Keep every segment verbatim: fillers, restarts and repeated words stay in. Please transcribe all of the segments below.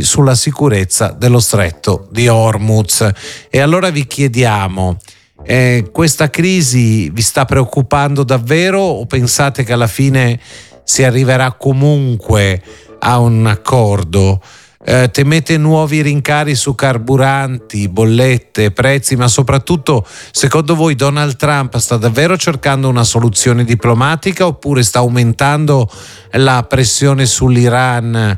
effetti sulla sicurezza dello stretto di Hormuz. E allora vi chiediamo, eh, questa crisi vi sta preoccupando davvero o pensate che alla fine si arriverà comunque a un accordo? Eh, temete nuovi rincari su carburanti, bollette, prezzi, ma soprattutto, secondo voi Donald Trump sta davvero cercando una soluzione diplomatica oppure sta aumentando la pressione sull'Iran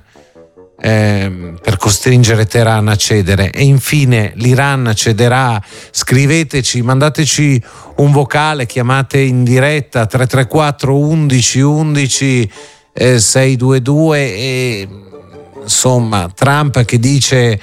eh, per costringere Teheran a cedere? E infine, l'Iran cederà? Scriveteci, mandateci un vocale, chiamate in diretta tre tre quattro undici undici eh, sei due due e insomma Trump che dice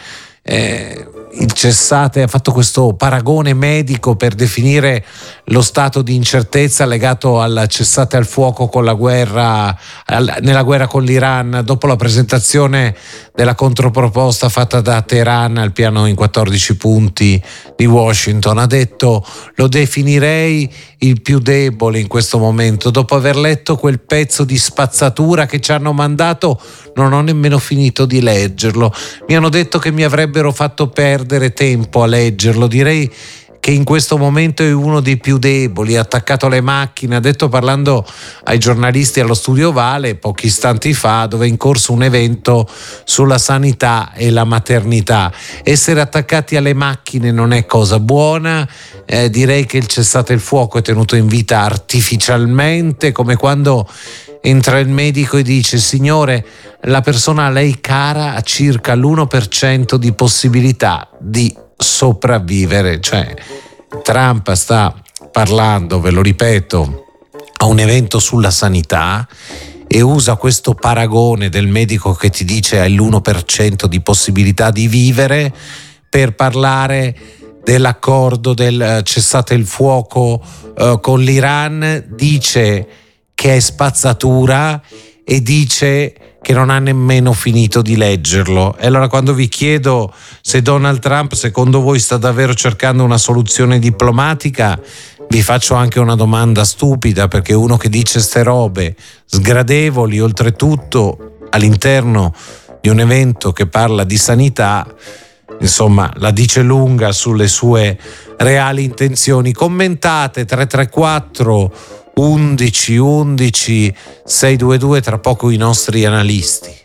eh, il cessate, ha fatto questo paragone medico per definire lo stato di incertezza legato al cessate al fuoco con la guerra, al, nella guerra con l'Iran, dopo la presentazione della controproposta fatta da Teheran al piano in quattordici punti di Washington. Ha detto: lo definirei il più debole in questo momento, dopo aver letto quel pezzo di spazzatura che ci hanno mandato non ho nemmeno finito di leggerlo, mi hanno detto che mi avrebbero fatto perdere tempo a leggerlo, direi che in questo momento è uno dei più deboli, attaccato alle macchine, ha detto parlando ai giornalisti allo Studio Vale pochi istanti fa, dove è in corso un evento sulla sanità e la maternità. Essere attaccati alle macchine non è cosa buona, eh, direi che il cessate il fuoco è tenuto in vita artificialmente, come quando entra il medico e dice: signore, la persona a lei cara ha circa l'uno per cento di possibilità di sopravvivere. Cioè Trump sta parlando, ve lo ripeto, a un evento sulla sanità e usa questo paragone del medico che ti dice hai l'uno per cento di possibilità di vivere per parlare dell'accordo del cessate il fuoco eh, con l'Iran. Dice che è spazzatura e dice che non ha nemmeno finito di leggerlo. E allora, quando vi chiedo se Donald Trump secondo voi sta davvero cercando una soluzione diplomatica, vi faccio anche una domanda stupida, perché uno che dice ste robe sgradevoli, oltretutto all'interno di un evento che parla di sanità, insomma la dice lunga sulle sue reali intenzioni. Commentate tre tre quattro undici undici sei due due, tra poco i nostri analisti.